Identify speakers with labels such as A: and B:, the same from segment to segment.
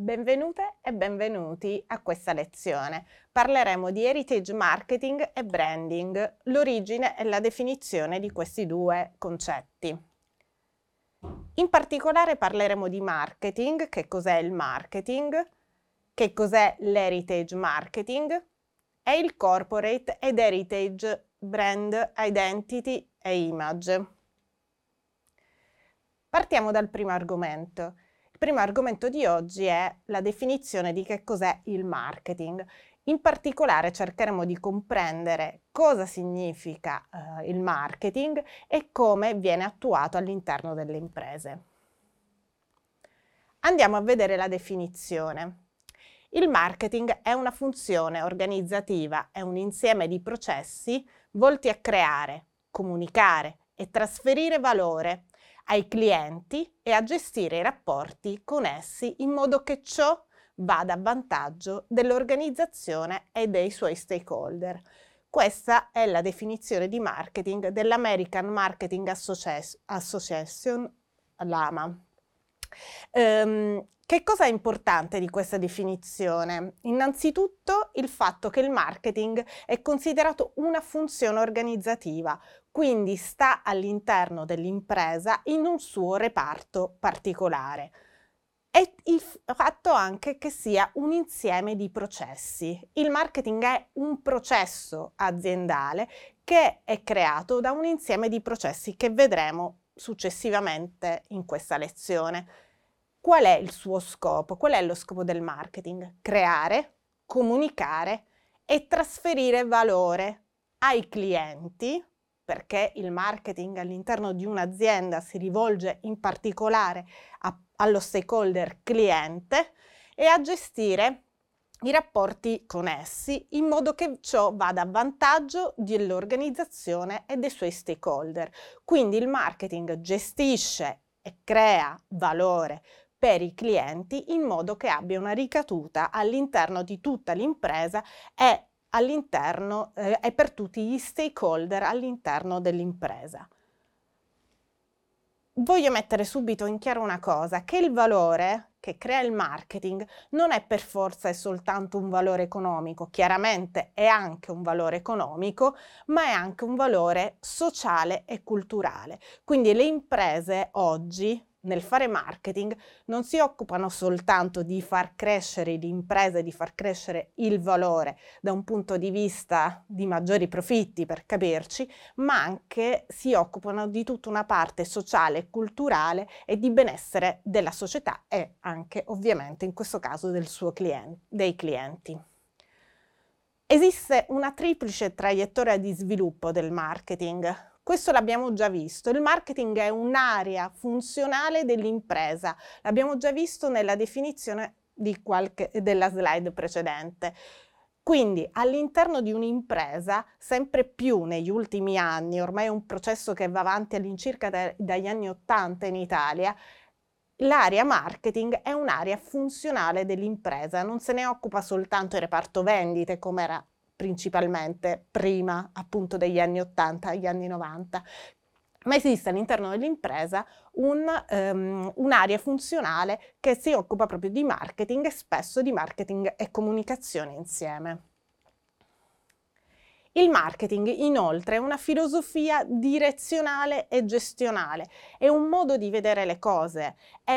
A: Benvenute e benvenuti a questa lezione. Parleremo di heritage marketing e branding, l'origine e la definizione di questi due concetti. In particolare parleremo di marketing, che cos'è il marketing, che cos'è l'heritage marketing e il corporate ed heritage brand identity e image. Partiamo dal primo argomento. Il primo argomento di oggi è la definizione di che cos'è il marketing. In particolare cercheremo di comprendere cosa significa il marketing e come viene attuato all'interno delle imprese. Andiamo a vedere la definizione. Il marketing è una funzione organizzativa, è un insieme di processi volti a creare, comunicare e trasferire valore ai clienti e a gestire i rapporti con essi in modo che ciò vada a vantaggio dell'organizzazione e dei suoi stakeholder. Questa è la definizione di marketing dell'American Marketing Association, l'AMA. Che cosa è importante di questa definizione? Innanzitutto il fatto che il marketing è considerato una funzione organizzativa, quindi sta all'interno dell'impresa in un suo reparto particolare. E il fatto anche che sia un insieme di processi. Il marketing è un processo aziendale che è creato da un insieme di processi che vedremo successivamente in questa lezione. Qual è il suo scopo? Qual è lo scopo del marketing? Creare, comunicare e trasferire valore ai clienti, perché il marketing all'interno di un'azienda si rivolge in particolare allo stakeholder cliente e a gestire i rapporti con essi in modo che ciò vada a vantaggio dell'organizzazione e dei suoi stakeholder. Quindi il marketing gestisce e crea valore per i clienti in modo che abbia una ricaduta all'interno di tutta l'impresa e all'interno e per tutti gli stakeholder all'interno dell'impresa. Voglio mettere subito in chiaro una cosa, che il valore che crea il marketing non è per forza e soltanto un valore economico, chiaramente è anche un valore economico, ma è anche un valore sociale e culturale. Quindi le imprese oggi nel fare marketing non si occupano soltanto di far crescere l'impresa e di far crescere il valore da un punto di vista di maggiori profitti, per capirci, ma anche si occupano di tutta una parte sociale e culturale e di benessere della società e anche ovviamente in questo caso dei clienti. Esiste una triplice traiettoria di sviluppo del marketing. Questo l'abbiamo già visto. Il marketing è un'area funzionale dell'impresa. L'abbiamo già visto nella definizione della slide precedente. Quindi all'interno di un'impresa, sempre più negli ultimi anni, ormai è un processo che va avanti all'incirca dagli anni '80 in Italia, l'area marketing è un'area funzionale dell'impresa, non se ne occupa soltanto il reparto vendite come era principalmente prima appunto degli anni '80 agli anni '90, ma esiste all'interno dell'impresa un'area funzionale che si occupa proprio di marketing e spesso di marketing e comunicazione insieme. Il marketing inoltre è una filosofia direzionale e gestionale, è un modo di vedere le cose,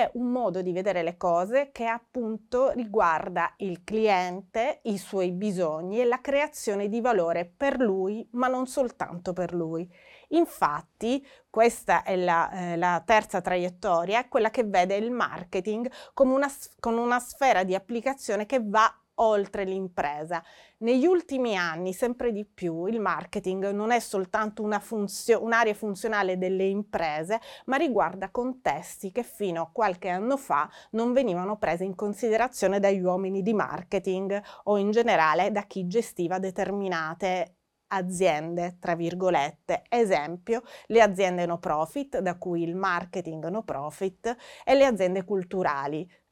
A: che appunto riguarda il cliente, i suoi bisogni e la creazione di valore per lui, ma non soltanto per lui. Infatti, questa è la terza traiettoria, è quella che vede il marketing come con una sfera di applicazione che va oltre l'impresa. Negli ultimi anni, sempre di più, il marketing non è soltanto un'area funzionale delle imprese, ma riguarda contesti che fino a qualche anno fa non venivano presi in considerazione dagli uomini di marketing o in generale da chi gestiva determinate aziende, tra virgolette. Esempio, le aziende no profit, da cui il marketing no profit, e le aziende culturali,